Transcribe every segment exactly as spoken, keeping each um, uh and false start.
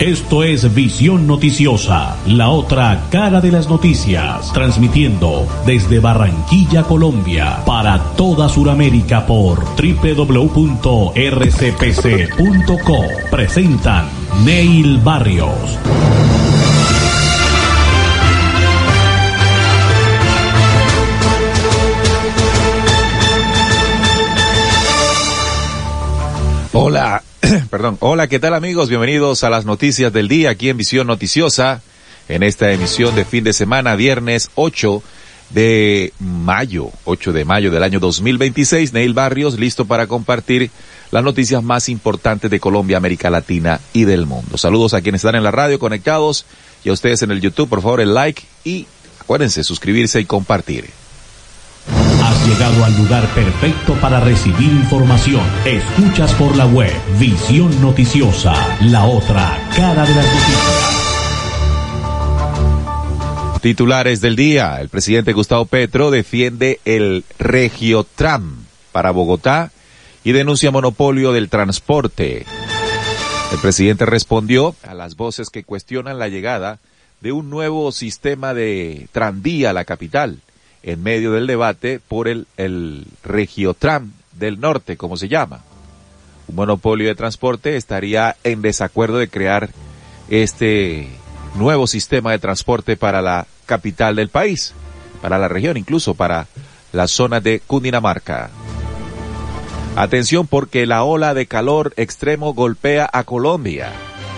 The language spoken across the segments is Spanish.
Esto es Visión Noticiosa, la otra cara de las noticias, transmitiendo desde Barranquilla, Colombia, para toda Sudamérica por doble u doble u doble u punto r c p c punto co. Presentan Neil Barrios. Hola, perdón, hola, ¿qué tal amigos? Bienvenidos a las noticias del día aquí en Visión Noticiosa, en esta emisión de fin de semana, viernes ocho de mayo, ocho de mayo del año dos mil veintiséis. Neil Barrios, listo para compartir las noticias más importantes de Colombia, América Latina y del mundo. Saludos a quienes están en la radio conectados y a ustedes en el YouTube, por favor el like y acuérdense suscribirse y compartir. Has llegado al lugar perfecto para recibir información. Escuchas por la web Visión Noticiosa, la otra cara de las noticias. Titulares del día. El presidente Gustavo Petro defiende el Regiotram para Bogotá y denuncia monopolio del transporte. El presidente respondió a las voces que cuestionan la llegada de un nuevo sistema de tranvía a la capital, en medio del debate por el, el Regiotram del Norte, como se llama. Un monopolio de transporte estaría en desacuerdo de crear este nuevo sistema de transporte para la capital del país, para la región, incluso para la zona de Cundinamarca. Atención porque la ola de calor extremo golpea a Colombia.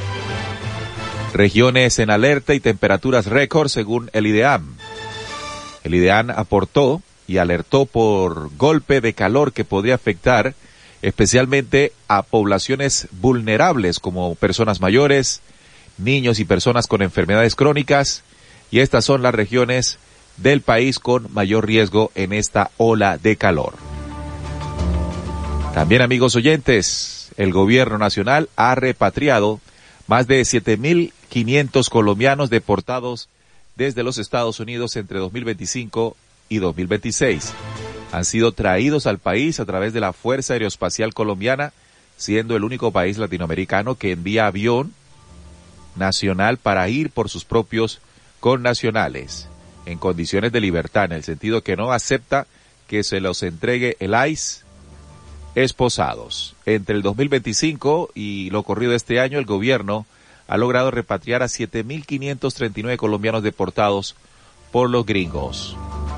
Regiones en alerta y temperaturas récord según el IDEAM. El IDEAM aportó y alertó por golpe de calor que podría afectar especialmente a poblaciones vulnerables como personas mayores, niños y personas con enfermedades crónicas, y estas son las regiones del país con mayor riesgo en esta ola de calor. También, amigos oyentes, el gobierno nacional ha repatriado más de siete mil quinientos colombianos deportados desde los Estados Unidos entre dos mil veinticinco y dos mil veintiséis. Han sido traídos al país a través de la Fuerza Aeroespacial Colombiana, siendo el único país latinoamericano que envía avión nacional para ir por sus propios connacionales, en condiciones de libertad, en el sentido que no acepta que se los entregue el I C E esposados. Entre el dos mil veinticinco y lo corrido de este año, el gobierno ha logrado repatriar a siete mil quinientos treinta y nueve colombianos deportados por los gringos.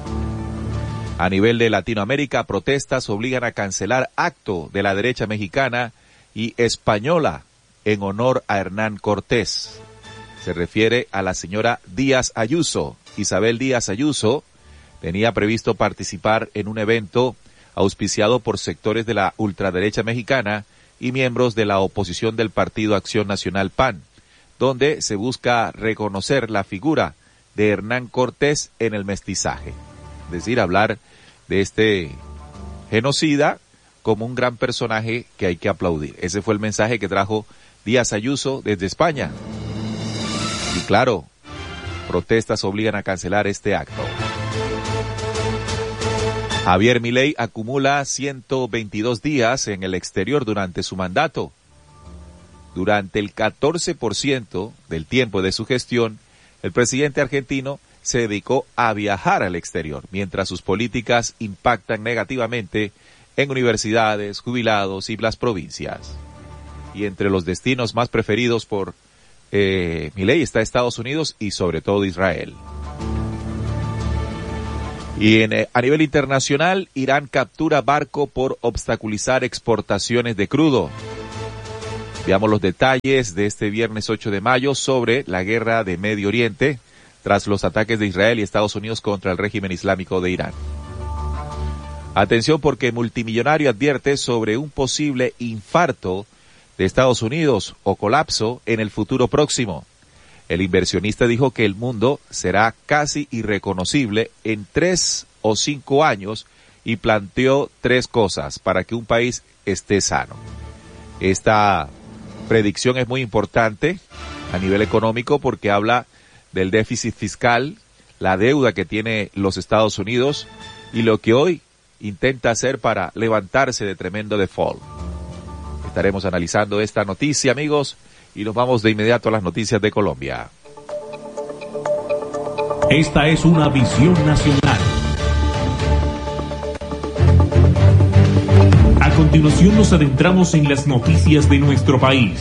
A nivel de Latinoamérica, protestas obligan a cancelar acto de la derecha mexicana y española en honor a Hernán Cortés. Se refiere a la señora Díaz Ayuso. Isabel Díaz Ayuso tenía previsto participar en un evento auspiciado por sectores de la ultraderecha mexicana y miembros de la oposición del Partido Acción Nacional P A N, donde se busca reconocer la figura de Hernán Cortés en el mestizaje. Es decir, hablar de este genocida como un gran personaje que hay que aplaudir. Ese fue el mensaje que trajo Díaz Ayuso desde España. Y claro, protestas obligan a cancelar este acto. Javier Milei acumula ciento veintidós días en el exterior durante su mandato. Durante el catorce por ciento del tiempo de su gestión, el presidente argentino se dedicó a viajar al exterior, mientras sus políticas impactan negativamente en universidades, jubilados y las provincias. Y entre los destinos más preferidos por eh, Milei está Estados Unidos y sobre todo Israel. Y en, eh, a nivel internacional, Irán captura barco por obstaculizar exportaciones de crudo. Veamos los detalles de este viernes ocho de mayo sobre la guerra de Medio Oriente tras los ataques de Israel y Estados Unidos contra el régimen islámico de Irán. Atención porque multimillonario advierte sobre un posible infarto de Estados Unidos o colapso en el futuro próximo. El inversionista dijo que el mundo será casi irreconocible en tres o cinco años y planteó tres cosas para que un país esté sano. Esta predicción es muy importante a nivel económico porque habla del déficit fiscal, la deuda que tiene los Estados Unidos y lo que hoy intenta hacer para levantarse de tremendo default. Estaremos analizando esta noticia, amigos, y nos vamos de inmediato a las noticias de Colombia. Esta es una visión nacional. A continuación nos adentramos en las noticias de nuestro país.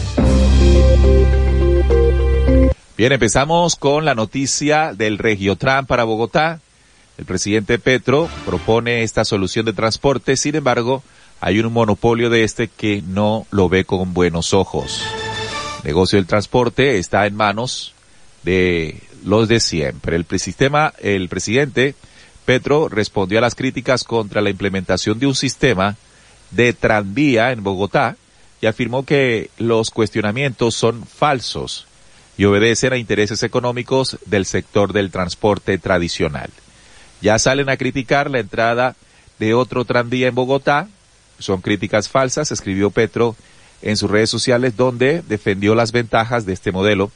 Bien, empezamos con la noticia del Regiotran para Bogotá. El presidente Petro propone esta solución de transporte, sin embargo, hay un monopolio de este que no lo ve con buenos ojos. El negocio del transporte está en manos de los de siempre. El sistema, el presidente Petro respondió a las críticas contra la implementación de un sistema de tranvía en Bogotá y afirmó que los cuestionamientos son falsos y obedecen a intereses económicos del sector del transporte tradicional. Ya salen a criticar la entrada de otro tranvía en Bogotá. Son críticas falsas, escribió Petro en sus redes sociales, donde defendió las ventajas de este modelo,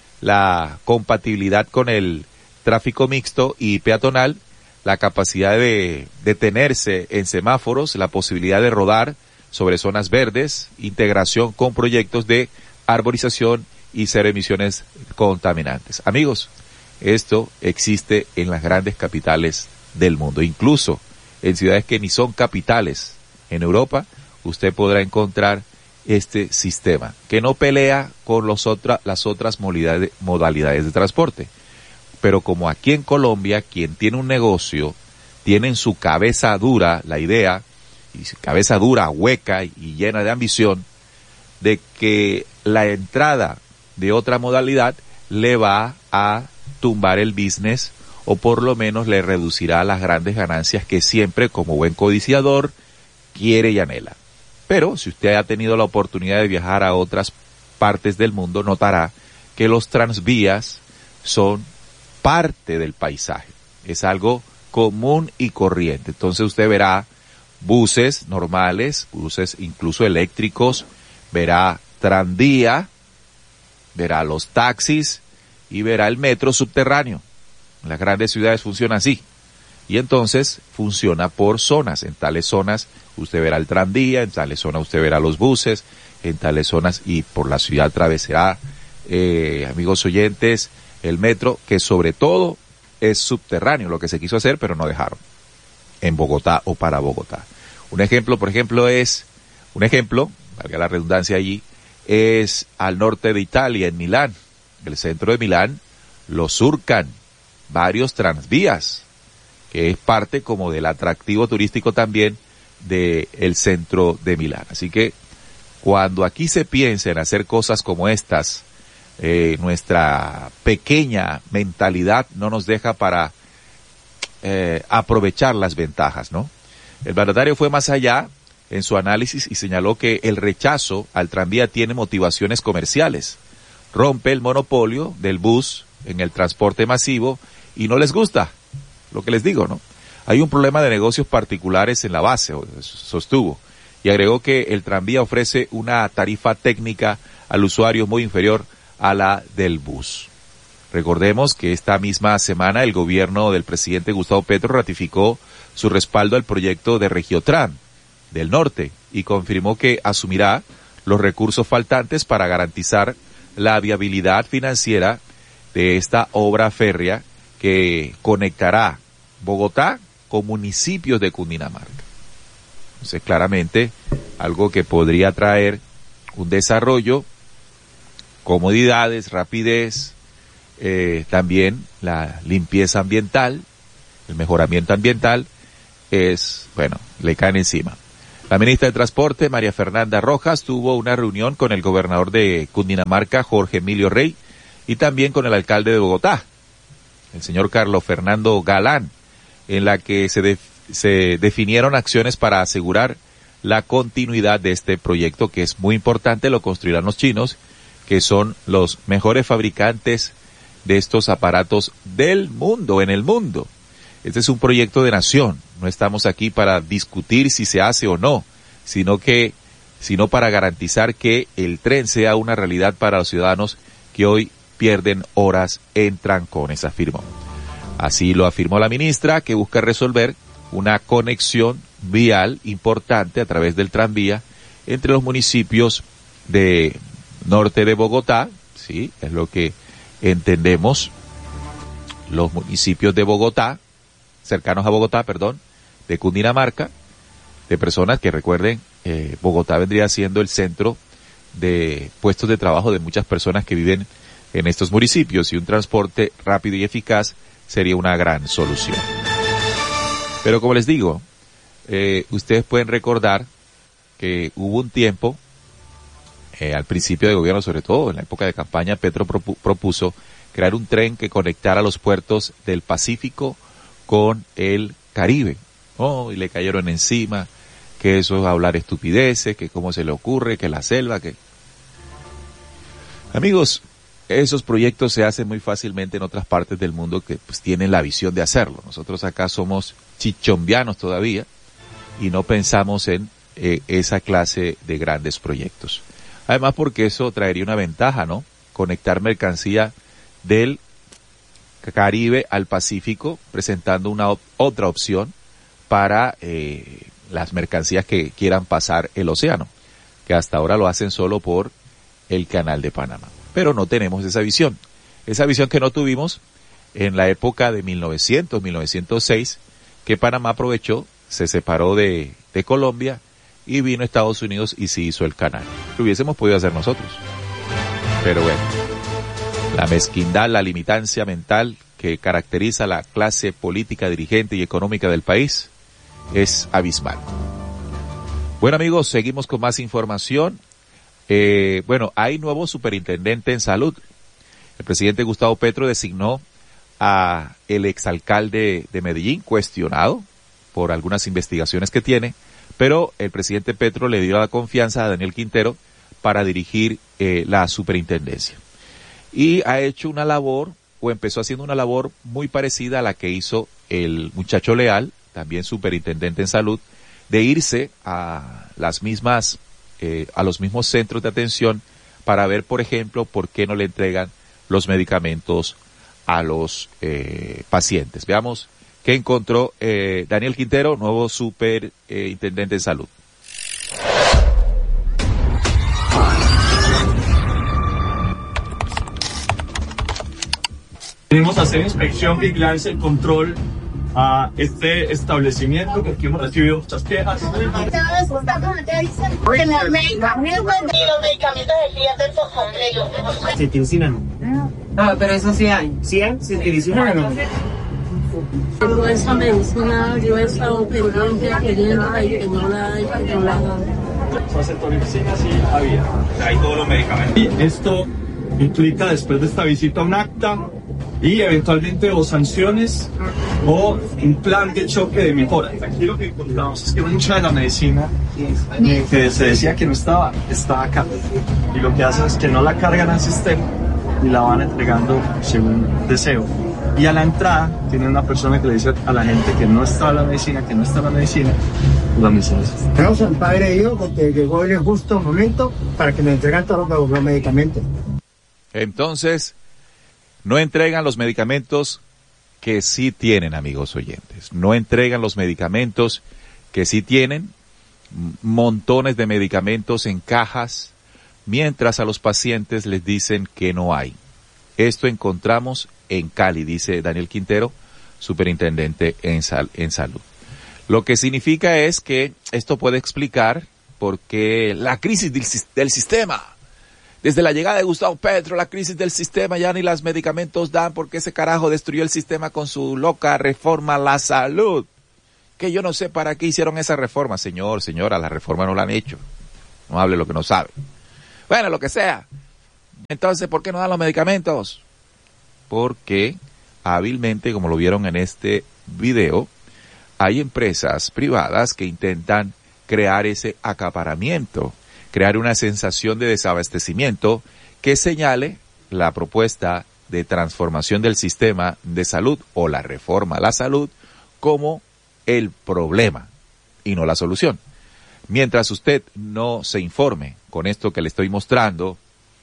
la compatibilidad con el tráfico mixto y peatonal, la capacidad de detenerse en semáforos, la posibilidad de rodar sobre zonas verdes, integración con proyectos de arborización y cero emisiones contaminantes. Amigos, esto existe en las grandes capitales del mundo, incluso en ciudades que ni son capitales. En Europa, usted podrá encontrar este sistema, que no pelea con los otra, las otras modalidades, modalidades de transporte. Pero como aquí en Colombia, quien tiene un negocio, tiene en su cabeza dura la idea, y su cabeza dura, hueca y llena de ambición, de que la entrada de otra modalidad le va a tumbar el business o por lo menos le reducirá las grandes ganancias que siempre, como buen codiciador, quiere y anhela. Pero si usted ha tenido la oportunidad de viajar a otras partes del mundo, notará que los transvías son parte del paisaje. Es algo común y corriente. Entonces usted verá buses normales, buses incluso eléctricos, verá tranvía, verá los taxis y verá el metro subterráneo. En las grandes ciudades funciona así. Y entonces funciona por zonas. En tales zonas usted verá el tranvía, en tales zonas usted verá los buses, en tales zonas y por la ciudad atravesará, eh, amigos oyentes, el metro, que sobre todo es subterráneo, lo que se quiso hacer, pero no dejaron, en Bogotá o para Bogotá. Un ejemplo, por ejemplo, es, un ejemplo, valga la redundancia allí, es al norte de Italia, en Milán. El centro de Milán lo surcan varios transvías, que es parte como del atractivo turístico también del centro de Milán. Así que cuando aquí se piensa en hacer cosas como estas, eh, nuestra pequeña mentalidad no nos deja para eh, aprovechar las ventajas, ¿no? El mandatario fue más allá en su análisis y señaló que el rechazo al tranvía tiene motivaciones comerciales. Rompe el monopolio del bus en el transporte masivo y no les gusta lo que les digo, ¿no? Hay un problema de negocios particulares en la base, sostuvo, y agregó que el tranvía ofrece una tarifa técnica al usuario muy inferior a la del bus. Recordemos que esta misma semana el gobierno del presidente Gustavo Petro ratificó su respaldo al proyecto de Regiotran del Norte y confirmó que asumirá los recursos faltantes para garantizar la viabilidad financiera de esta obra férrea que conectará Bogotá con municipios de Cundinamarca. Entonces, claramente, algo que podría traer un desarrollo, comodidades, rapidez, eh, también la limpieza ambiental, el mejoramiento ambiental, es, bueno, le caen encima. La ministra de Transporte, María Fernanda Rojas, tuvo una reunión con el gobernador de Cundinamarca, Jorge Emilio Rey, y también con el alcalde de Bogotá, el señor Carlos Fernando Galán, en la que se, de, se definieron acciones para asegurar la continuidad de este proyecto, que es muy importante. Lo construirán los chinos, que son los mejores fabricantes de estos aparatos del mundo, en el mundo. Este es un proyecto de nación. No estamos aquí para discutir si se hace o no, sino que, sino para garantizar que el tren sea una realidad para los ciudadanos que hoy pierden horas en trancones, afirmó. Así lo afirmó la ministra, que busca resolver una conexión vial importante a través del tranvía entre los municipios de norte de Bogotá, sí, es lo que entendemos, los municipios de Bogotá, cercanos a Bogotá, perdón, de Cundinamarca, de personas que recuerden, eh, Bogotá vendría siendo el centro de puestos de trabajo de muchas personas que viven en estos municipios, y un transporte rápido y eficaz sería una gran solución. Pero como les digo, eh, ustedes pueden recordar que hubo un tiempo, eh, al principio de gobierno, sobre todo en la época de campaña, Petro propu- propuso crear un tren que conectara los puertos del Pacífico con el Caribe. Oh, y le cayeron encima que eso es hablar estupideces, que cómo se le ocurre, que la selva, que... Amigos, esos proyectos se hacen muy fácilmente en otras partes del mundo que pues tienen la visión de hacerlo. Nosotros acá somos chichombianos todavía y no pensamos en eh, esa clase de grandes proyectos. Además porque eso traería una ventaja, ¿no? Conectar mercancía del Caribe al Pacífico, presentando una op- otra opción para eh, las mercancías que quieran pasar el océano, que hasta ahora lo hacen solo por el Canal de Panamá. Pero no tenemos esa visión. Esa visión que no tuvimos en la época de mil novecientos, mil novecientos seis, que Panamá aprovechó, se separó de, de Colombia y vino a Estados Unidos y se hizo el canal. Lo hubiésemos podido hacer nosotros. Pero bueno, la mezquindad, la limitancia mental que caracteriza la clase política, dirigente y económica del país es abismal. Bueno amigos, seguimos con más información. Eh, bueno, hay nuevo superintendente en salud. El presidente Gustavo Petro designó a el exalcalde de Medellín, cuestionado por algunas investigaciones que tiene, pero el presidente Petro le dio la confianza a Daniel Quintero para dirigir eh, la superintendencia. Y ha hecho una labor, o empezó haciendo una labor muy parecida a la que hizo el muchacho Leal, también superintendente en salud, de irse a las mismas Eh, a los mismos centros de atención para ver, por ejemplo, por qué no le entregan los medicamentos a los eh, pacientes. Veamos qué encontró eh, Daniel Quintero, nuevo superintendente eh, en salud. Venimos a hacer inspección, vigilancia y control a este establecimiento, que aquí hemos recibido muchas quejas. Y los medicamentos del día del completo. Cetiricina. Ah, pero eso sí hay. ¿Sí hay? Cetiricina no. Toda esa medicina yo he estado pendiente, queriendo y que no la hay, que no la hay. Cetiricina sí había. Hay todos los medicamentos. Y esto implica, después de esta visita, un acta y eventualmente o sanciones o un plan de choque de mejora. Aquí lo que encontramos es que mucha de la medicina que se decía que no estaba, está acá. Y lo que hacen es que no la cargan al sistema y la van entregando según deseo. Y a la entrada tiene una persona que le dice a la gente que no está la medicina, que no está la medicina, la medicina. Gracias al Padre Dios porque llegó el justo momento para que nos entreguen todos los, los medicamentos. Entonces, no entregan los medicamentos que sí tienen, amigos oyentes. No entregan los medicamentos que sí tienen, montones de medicamentos en cajas, mientras a los pacientes les dicen que no hay. Esto encontramos en Cali, dice Daniel Quintero, superintendente en, sal, en salud. Lo que significa es que esto puede explicar por qué la crisis del, del sistema. Desde la llegada de Gustavo Petro, la crisis del sistema, ya ni los medicamentos dan porque ese carajo destruyó el sistema con su loca reforma a la salud. Que yo no sé para qué hicieron esa reforma, señor, señora, la reforma no la han hecho. No hable lo que no sabe. Bueno, lo que sea. Entonces, ¿por qué no dan los medicamentos? Porque hábilmente, como lo vieron en este video, hay empresas privadas que intentan crear ese acaparamiento, crear una sensación de desabastecimiento que señale la propuesta de transformación del sistema de salud o la reforma a la salud como el problema y no la solución. Mientras usted no se informe con esto que le estoy mostrando,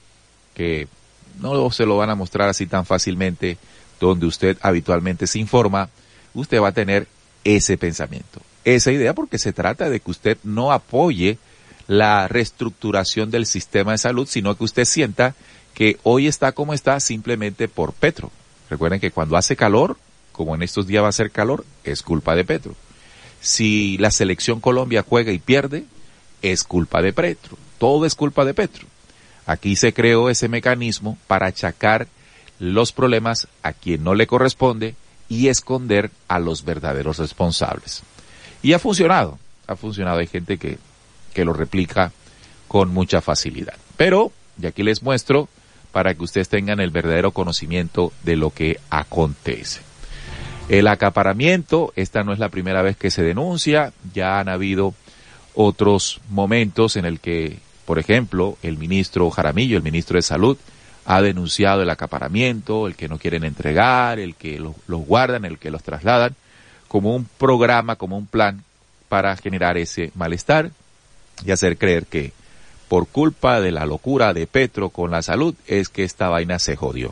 que no se lo van a mostrar así tan fácilmente, donde usted habitualmente se informa, usted va a tener ese pensamiento, esa idea, porque se trata de que usted no apoye la reestructuración del sistema de salud, sino que usted sienta que hoy está como está simplemente por Petro. Recuerden que cuando hace calor, como en estos días va a hacer calor, es culpa de Petro. Si la selección Colombia juega y pierde, es culpa de Petro. Todo es culpa de Petro. Aquí se creó ese mecanismo para achacar los problemas a quien no le corresponde y esconder a los verdaderos responsables. Y ha funcionado, ha funcionado. Hay gente que, que lo replica con mucha facilidad. Pero, y aquí les muestro para que ustedes tengan el verdadero conocimiento de lo que acontece. El acaparamiento, esta no es la primera vez que se denuncia, ya han habido otros momentos en el que, por ejemplo, el ministro Jaramillo, el ministro de Salud, ha denunciado el acaparamiento, el que no quieren entregar, el que los, los guardan, el que los trasladan, como un programa, como un plan para generar ese malestar y hacer creer que por culpa de la locura de Petro con la salud es que esta vaina se jodió.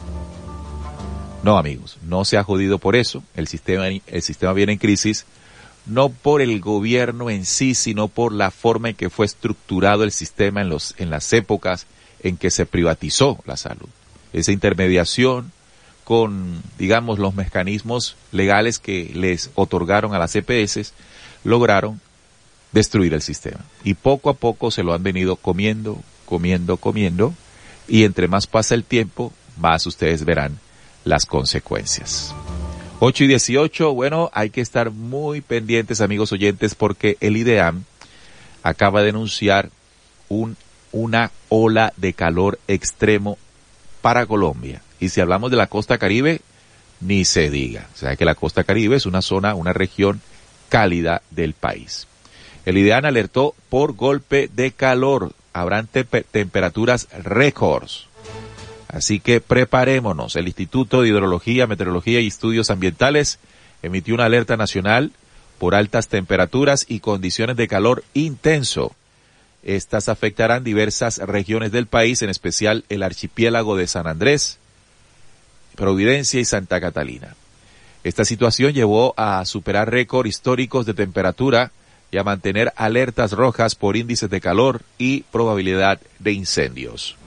No, amigos, no se ha jodido por eso. El sistema, el sistema viene en crisis, no por el gobierno en sí, sino por la forma en que fue estructurado el sistema en los, en las épocas en que se privatizó la salud. Esa intermediación con, digamos, los mecanismos legales que les otorgaron a las E P S, lograron destruir el sistema. Y poco a poco se lo han venido comiendo, comiendo, comiendo, y entre más pasa el tiempo, más ustedes verán las consecuencias. ocho y dieciocho, bueno, hay que estar muy pendientes, amigos oyentes, porque el IDEAM acaba de anunciar un, una ola de calor extremo para Colombia. Y si hablamos de la costa Caribe, ni se diga. O sea que la costa Caribe es una zona, una región cálida del país. El IDEAM alertó por golpe de calor. Habrán te- temperaturas récords. Así que preparémonos. El Instituto de Hidrología, Meteorología y Estudios Ambientales emitió una alerta nacional por altas temperaturas y condiciones de calor intenso. Estas afectarán diversas regiones del país, en especial el archipiélago de San Andrés, Providencia y Santa Catalina. Esta situación llevó a superar récords históricos de temperatura y a mantener alertas rojas por índices de calor y probabilidad de incendios.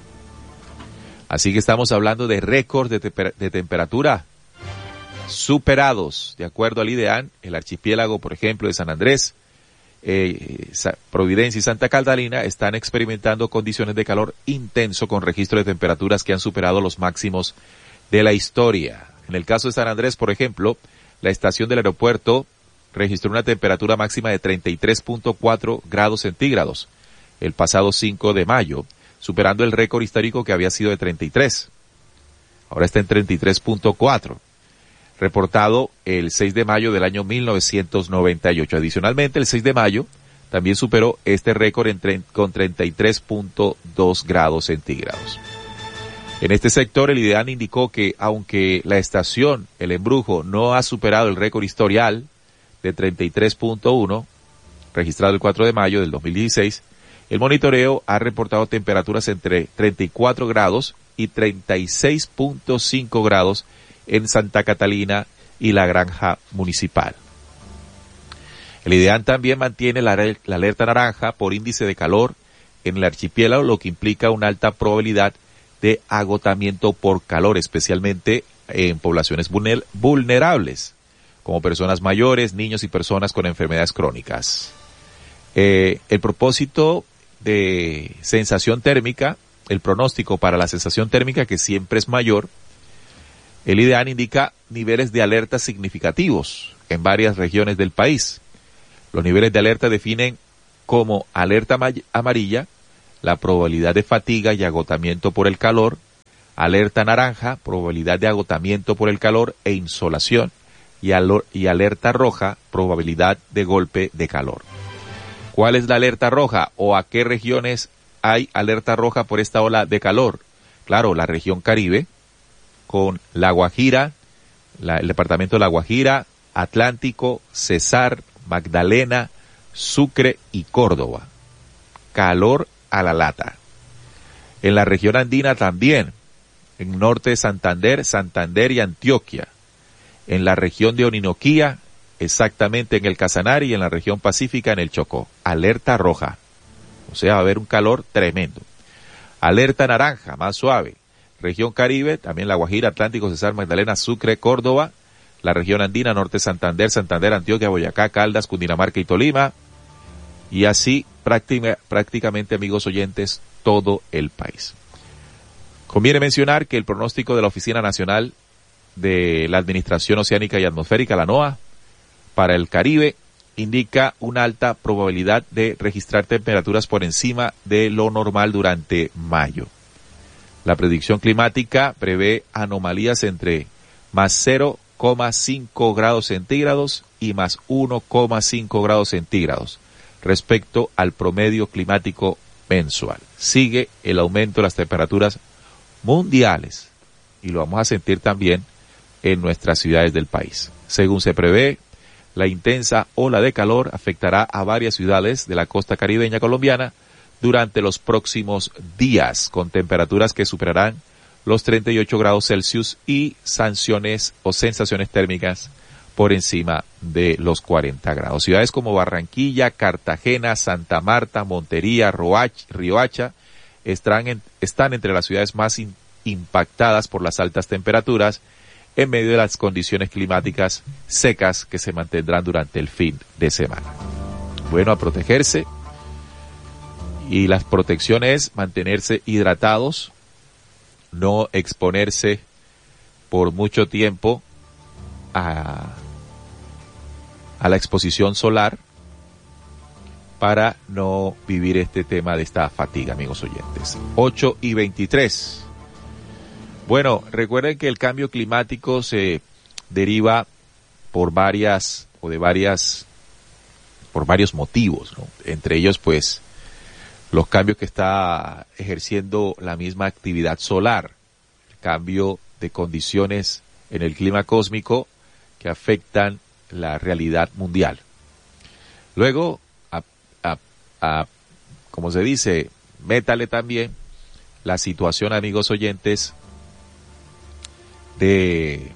Así que estamos hablando de récords de, te- de temperatura superados. De acuerdo al IDEAM, el archipiélago, por ejemplo, de San Andrés, eh, Sa- Providencia y Santa Catalina están experimentando condiciones de calor intenso con registro de temperaturas que han superado los máximos de la historia. En el caso de San Andrés, por ejemplo, la estación del aeropuerto registró una temperatura máxima de treinta y tres punto cuatro grados centígrados el pasado cinco de mayo, superando el récord histórico que había sido de treinta y tres. Ahora está en treinta y tres punto cuatro, reportado el seis de mayo del año mil novecientos noventa y ocho. Adicionalmente, el seis de mayo también superó este récord en tre- con treinta y tres punto dos grados centígrados. En este sector, el IDEAM indicó que aunque la estación El Embrujo no ha superado el récord historial de treinta y tres punto uno, registrado el cuatro de mayo del dos mil dieciséis, el monitoreo ha reportado temperaturas entre treinta y cuatro grados y treinta y seis punto cinco grados en Santa Catalina y la Granja Municipal. El IDEAM también mantiene la, la alerta naranja por índice de calor en el archipiélago, lo que implica una alta probabilidad de agotamiento por calor, especialmente en poblaciones vulner- vulnerables, como personas mayores, niños y personas con enfermedades crónicas. Eh, el propósito de sensación térmica, el pronóstico para la sensación térmica, que siempre es mayor, el IDEAM indica niveles de alerta significativos en varias regiones del país. Los niveles de alerta definen como alerta amarilla la probabilidad de fatiga y agotamiento por el calor, alerta naranja, probabilidad de agotamiento por el calor e insolación, y, alo- y alerta roja, probabilidad de golpe de calor. ¿Cuál es la alerta roja o a qué regiones hay alerta roja por esta ola de calor? Claro, la región Caribe, con La Guajira, la, el departamento de La Guajira, Atlántico, Cesar, Magdalena, Sucre y Córdoba. Calor a la lata. En la región andina también, en norte de Santander, Santander y Antioquia. En la región de Orinoquía, exactamente en el Casanare, y en la región pacífica en el Chocó. Alerta roja. O sea, va a haber un calor tremendo. Alerta naranja, más suave. Región Caribe, también La Guajira, Atlántico, Cesar, Magdalena, Sucre, Córdoba, la región andina, norte Santander, Santander, Antioquia, Boyacá, Caldas, Cundinamarca y Tolima. Y así prácticamente, amigos oyentes, todo el país. Conviene mencionar que el pronóstico de la Oficina Nacional de la Administración Oceánica y Atmosférica, la NOAA, para el Caribe, indica una alta probabilidad de registrar temperaturas por encima de lo normal durante mayo. La predicción climática prevé anomalías entre más cero coma cinco grados centígrados y más uno coma cinco grados centígrados respecto al promedio climático mensual. Sigue el aumento de las temperaturas mundiales y lo vamos a sentir también en nuestras ciudades del país. Según se prevé, la intensa ola de calor afectará a varias ciudades de la costa caribeña colombiana durante los próximos días, con temperaturas que superarán los treinta y ocho grados Celsius y sanciones o sensaciones térmicas por encima de los cuarenta grados. Ciudades como Barranquilla, Cartagena, Santa Marta, Montería, Riohacha están, en, están entre las ciudades más in, impactadas por las altas temperaturas en medio de las condiciones climáticas secas que se mantendrán durante el fin de semana. Bueno, a protegerse. Y las protecciones, mantenerse hidratados, no exponerse por mucho tiempo a, a la exposición solar para no vivir este tema de esta fatiga, amigos oyentes. ocho y veintitrés. Bueno, recuerden que el cambio climático se deriva por varias, o de varias, por varios motivos, ¿no? Entre ellos, pues, los cambios que está ejerciendo la misma actividad solar, el cambio de condiciones en el clima cósmico que afectan la realidad mundial. Luego, a, a, a, como se dice, métale también la situación, amigos oyentes, de,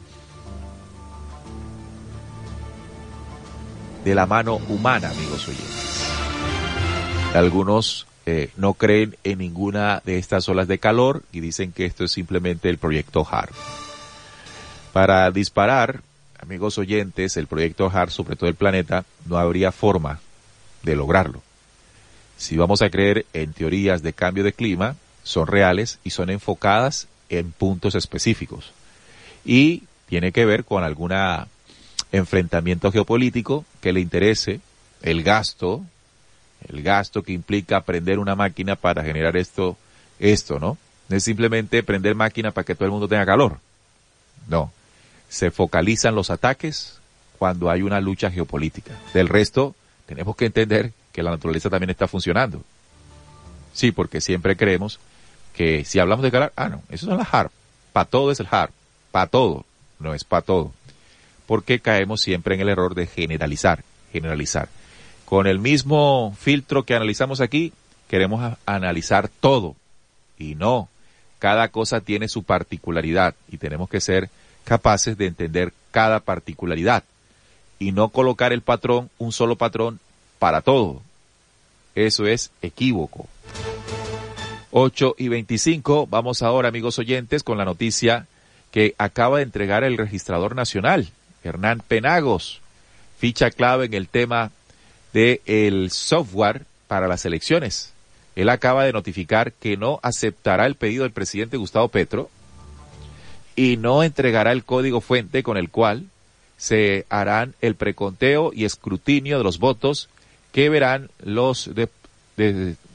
de la mano humana, amigos oyentes. Algunos Eh, no creen en ninguna de estas olas de calor y dicen que esto es simplemente el proyecto H A R. Para disparar, amigos oyentes, el proyecto H A R sobre todo el planeta, no habría forma de lograrlo. Si vamos a creer en teorías de cambio de clima, son reales y son enfocadas en puntos específicos. Y tiene que ver con algún enfrentamiento geopolítico que le interese, el gasto, el gasto que implica prender una máquina para generar esto, esto, ¿no? No es simplemente prender máquina para que todo el mundo tenga calor. No. Se focalizan los ataques cuando hay una lucha geopolítica. Del resto, tenemos que entender que la naturaleza también está funcionando. Sí, porque siempre creemos que si hablamos de calor, ah, no, eso son las H A R. Para todo es el H A R. Para todo. No es para todo. Porque caemos siempre en el error de generalizar, generalizar. Con el mismo filtro que analizamos aquí, queremos a- analizar todo. Y no, cada cosa tiene su particularidad y tenemos que ser capaces de entender cada particularidad. Y no colocar el patrón, un solo patrón, para todo. Eso es equívoco. ocho y veinticinco, vamos ahora, amigos oyentes, con la noticia que acaba de entregar el registrador nacional, Hernán Penagos, ficha clave en el tema del software para las elecciones. Él acaba de notificar que no aceptará el pedido del presidente Gustavo Petro y no entregará el código fuente con el cual se harán el preconteo y escrutinio de los votos que verán los de, de,